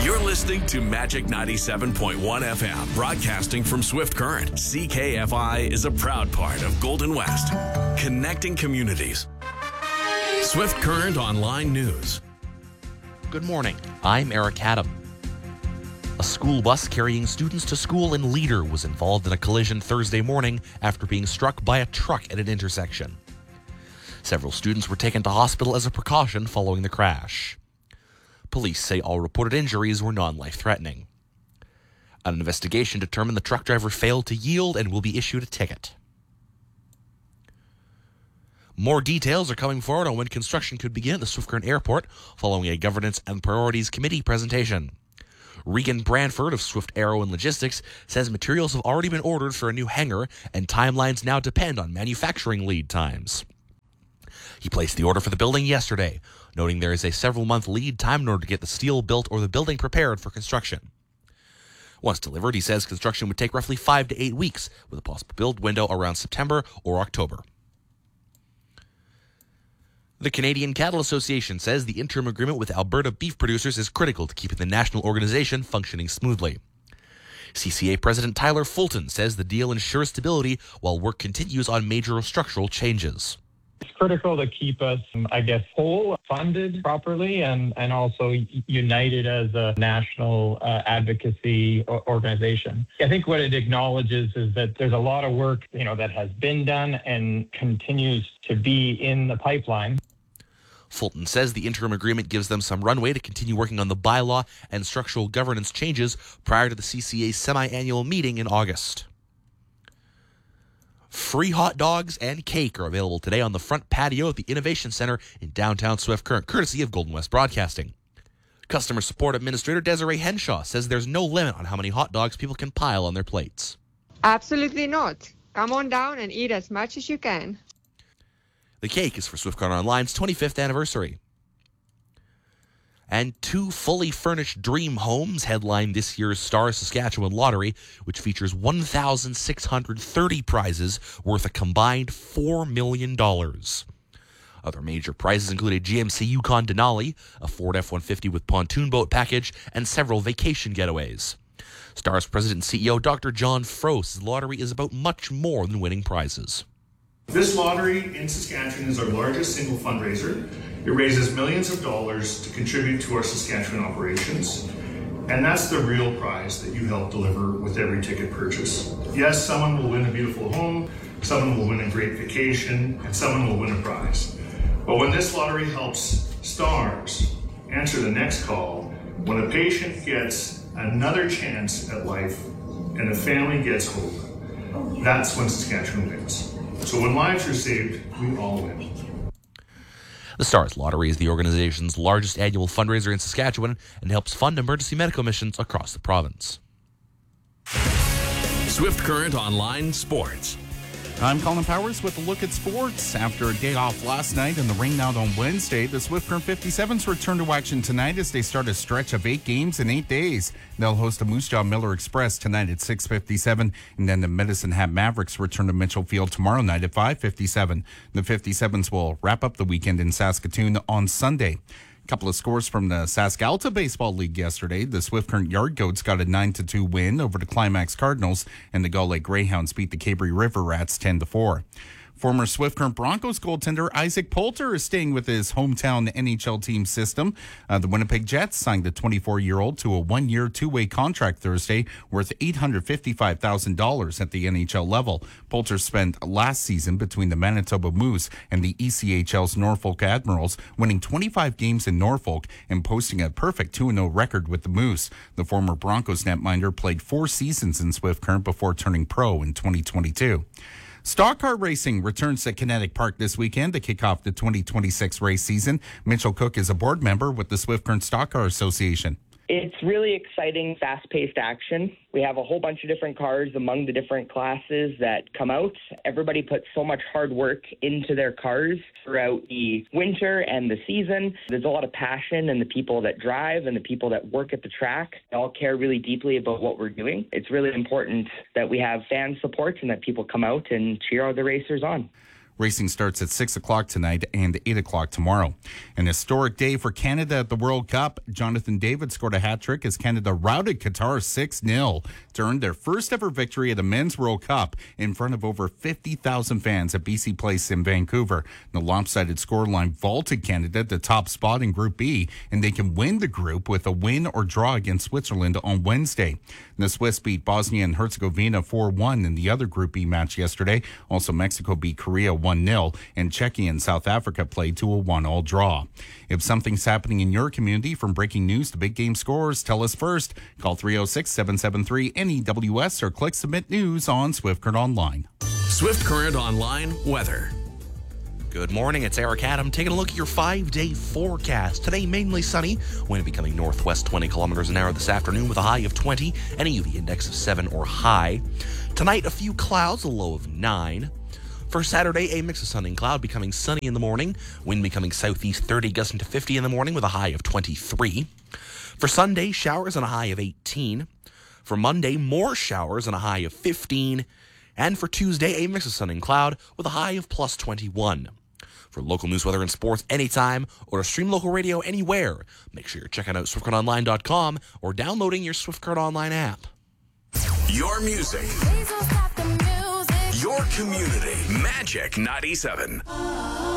You're listening to Magic 97.1 FM, broadcasting from Swift Current. CKFI is a proud part of Golden West, connecting communities. Swift Current Online News. Good morning. I'm Eric Adam. A school bus carrying students to school in Leader was involved in a collision Thursday morning after being struck by a truck at an intersection. Several students were taken to hospital as a precaution following the crash. Police say all reported injuries were non-life-threatening. An investigation determined the truck driver failed to yield and will be issued a ticket. More details are coming forward on when construction could begin at the Swift Current Airport following a Governance and Priorities Committee presentation. Regan Branford of Swift Aero and Logistics says materials have already been ordered for a new hangar and timelines now depend on manufacturing lead times. He placed the order for the building yesterday, noting there is a several-month lead time in order to get the steel built or the building prepared for construction. Once delivered, he says construction would take roughly 5 to 8 weeks, with a possible build window around September or October. The Canadian Cattle Association says the interim agreement with Alberta beef producers is critical to keeping the national organization functioning smoothly. CCA President Tyler Fulton says the deal ensures stability while work continues on major structural changes. It's critical to keep us, whole, funded properly, and also united as a national advocacy organization. I think what it acknowledges is that there's a lot of work, that has been done and continues to be in the pipeline. Fulton says the interim agreement gives them some runway to continue working on the bylaw and structural governance changes prior to the CCA's semi-annual meeting in August. Free hot dogs and cake are available today on the front patio at the Innovation Center in downtown Swift Current, courtesy of Golden West Broadcasting. Customer Support Administrator Desiree Henshaw says there's no limit on how many hot dogs people can pile on their plates. Absolutely not. Come on down and eat as much as you can. The cake is for Swift Current Online's 25th anniversary. And 2 fully furnished dream homes headline this year's Star Saskatchewan Lottery, which features 1,630 prizes worth a combined $4 million. Other major prizes include a GMC Yukon Denali, a Ford F-150 with pontoon boat package, and several vacation getaways. Star's president and CEO Dr. John Froh says the lottery is about much more than winning prizes. This lottery in Saskatchewan is our largest single fundraiser. It raises millions of dollars to contribute to our Saskatchewan operations. And that's the real prize that you help deliver with every ticket purchase. Yes, someone will win a beautiful home, someone will win a great vacation, and someone will win a prize. But when this lottery helps stars answer the next call, when a patient gets another chance at life and a family gets hope, that's when Saskatchewan wins. So when lives are saved, we all win. The Stars Lottery is the organization's largest annual fundraiser in Saskatchewan and helps fund emergency medical missions across the province. Swift Current Online Sports. I'm Colin Powers with a look at sports. After a day off last night and the rain out on Wednesday, the Swift Current 57s return to action tonight as they start a stretch of 8 games in 8 days. They'll host the Moose Jaw Miller Express tonight at 6:57, and then the Medicine Hat Mavericks return to Mitchell Field tomorrow night at 5:57. The 57s will wrap up the weekend in Saskatoon on Sunday. Couple of scores from the Sask-Alta Baseball League yesterday. The Swift Current Yard Goats got a 9-2 win over the Climax Cardinals, and the Gull Lake Greyhounds beat the Cabre River Rats 10-4. Former Swift Current Broncos goaltender Isaac Poulter is staying with his hometown NHL team system. The Winnipeg Jets signed the 24-year-old to a 1-year, 2-way contract Thursday worth $855,000 at the NHL level. Poulter spent last season between the Manitoba Moose and the ECHL's Norfolk Admirals, winning 25 games in Norfolk and posting a perfect 2-0 record with the Moose. The former Broncos netminder played 4 seasons in Swift Current before turning pro in 2022. Stock car racing returns to Kinetic Park this weekend to kick off the 2026 race season. Mitchell Cook is a board member with the Swift Current Stock Car Association. It's really exciting, fast-paced action. We have a whole bunch of different cars among the different classes that come out. Everybody puts so much hard work into their cars throughout the winter and the season. There's a lot of passion in the people that drive and the people that work at the track. They all care really deeply about what we're doing. It's really important that we have fan support and that people come out and cheer the racers on. Racing starts at 6 o'clock tonight and 8 o'clock tomorrow. An historic day for Canada at the World Cup. Jonathan David scored a hat trick as Canada routed Qatar 6-0 to earn their first ever victory at the Men's World Cup in front of over 50,000 fans at BC Place in Vancouver. The lopsided scoreline vaulted Canada to top spot in Group B, and they can win the group with a win or draw against Switzerland on Wednesday. The Swiss beat Bosnia and Herzegovina 4-1 in the other Group B match yesterday. Also, Mexico beat Korea 1-0, and Czechia and South Africa played to a 1-1 draw. If something's happening in your community, from breaking news to big game scores, tell us first. Call 306-773-NEWS or click Submit News on Swift Current Online. Swift Current Online weather. Good morning, it's Eric Adam taking a look at your 5-day forecast. Today, mainly sunny, wind becoming northwest 20 kilometers an hour this afternoon with a high of 20 and a UV index of 7 or high. Tonight, a few clouds, a low of 9. For Saturday, a mix of sun and cloud, becoming sunny in the morning, wind becoming southeast 30, gusting to 50 in the morning with a high of 23. For Sunday, showers and a high of 18. For Monday, more showers and a high of 15. And for Tuesday, a mix of sun and cloud with a high of plus 21. For local news, weather, and sports anytime, or to stream local radio anywhere, make sure you're checking out SwiftCurrentOnline.com or downloading your Swift Current Online app. Your music. Your community. Magic 97.